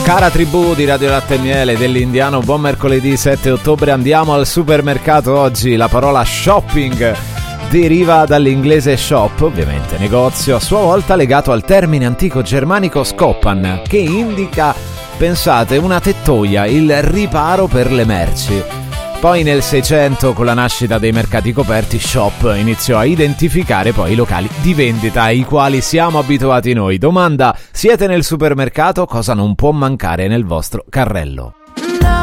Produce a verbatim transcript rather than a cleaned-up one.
Cara tribù di Radio Latte e Miele dell'Indiano, buon mercoledì sette ottobre. Andiamo al supermercato oggi. La parola shopping deriva dall'inglese shop, ovviamente negozio, a sua volta legato al termine antico germanico skoppan, che indica, pensate, una tettoia, il riparo per le merci. Poi nel Seicento, con la nascita dei mercati coperti, shop iniziò a identificare poi i locali di vendita ai quali siamo abituati noi. Domanda: siete nel supermercato? Cosa non può mancare nel vostro carrello?